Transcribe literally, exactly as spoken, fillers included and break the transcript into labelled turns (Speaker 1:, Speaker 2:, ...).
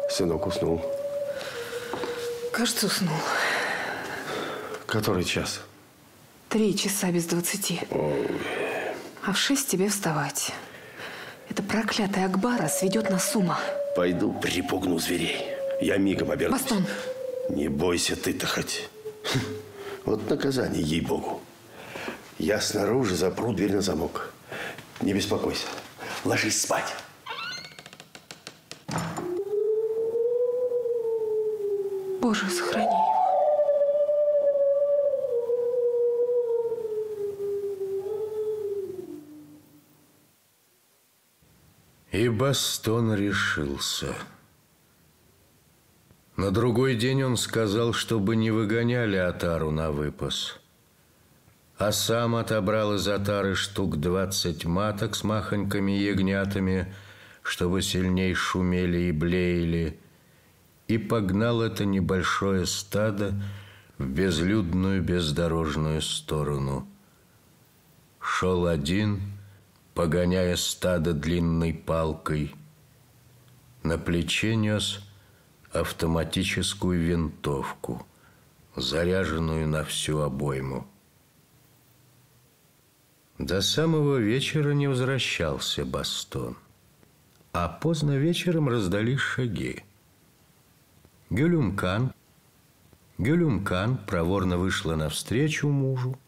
Speaker 1: Сынок уснул.
Speaker 2: Кажется, уснул.
Speaker 1: Который час?
Speaker 2: Три часа без двадцати.
Speaker 1: Ой.
Speaker 2: А в шесть тебе вставать. Это проклятый Акбара сведет нас с ума.
Speaker 1: Пойду припугну зверей. Я мигом обернусь.
Speaker 2: Бастон.
Speaker 1: Не бойся ты-то хоть. Вот наказание, ей-богу. Я снаружи запру дверь на замок. Не беспокойся. Ложись спать.
Speaker 2: Боже, сохрани его.
Speaker 3: И Бастон решился. На другой день он сказал, чтобы не выгоняли отару на выпас, а сам отобрал из отары штук двадцать маток с махонькими ягнятами, чтобы сильней шумели и блеяли, и погнал это небольшое стадо в безлюдную бездорожную сторону. Шел один, погоняя стадо длинной палкой. На плече нес автоматическую винтовку, заряженную на всю обойму. До самого вечера не возвращался Бастон, а поздно вечером раздались шаги. Гюлюм-Кан Гюлюм-Кан проворно вышла навстречу мужу,